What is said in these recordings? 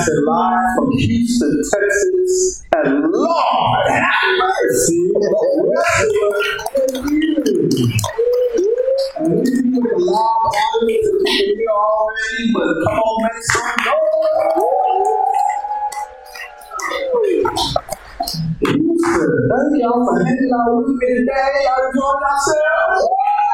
broadcasting live from Houston, Texas. And Lord, have mercy. And we put a loud audience that you can hear already, but come on, make some noise. Houston, thank y'all for hanging out with me today. Y'all enjoying yourselves?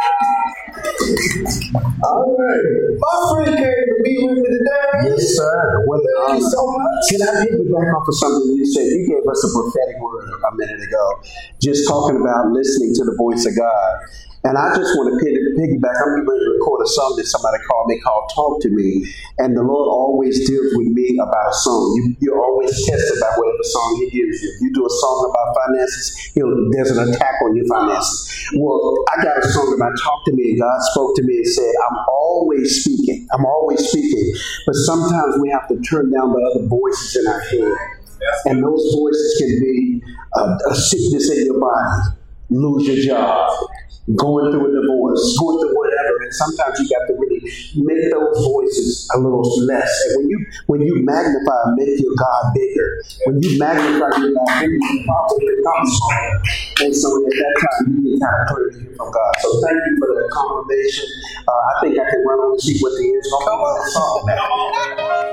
All right. My friend came to be with me today. Yes, sir. Thank you so much. Can I piggyback off of something you said? You gave us a prophetic word a minute ago, just talking about listening to the voice of God. And I just want to piggyback. I'm getting ready to record a song that somebody called me called Talk to Me. And the Lord always deals with me about a song. You're always tested by whatever song He gives you. If you do a song about finances, there's an attack on your finances. Well, I got a song about Talk to Me, and God spoke to me and said, I'm always speaking. I'm always speaking. But sometimes we have to turn down the other voices in our head. And those voices can be a sickness in your body, lose your job, going through a divorce, going through whatever, and sometimes you got to really make those voices a little less. And when you magnify and make your God bigger, when you magnify your God bigger, you probably become smaller. And so at that time, you need kind of clear to hear from God. So thank you for that confirmation. I think I can run on and see what the end's going to be.